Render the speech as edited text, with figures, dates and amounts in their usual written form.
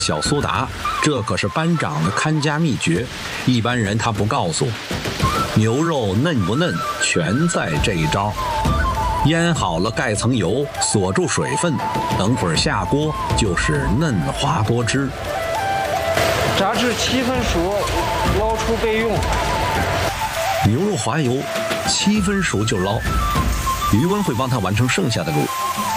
小苏打，这可是班长的看家秘诀，一般人他不告诉。牛肉嫩不嫩，全在这一招。腌好了，盖层油，锁住水分，等会儿下锅就是嫩滑多汁。 炸至7分熟，捞出备用。 牛肉滑油，7分熟就捞。余温会帮他完成剩下的路。